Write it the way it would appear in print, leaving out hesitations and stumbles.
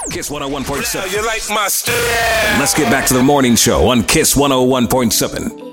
Kiss 101.7. You like my style? Let's get back to the morning show on Kiss 101.7.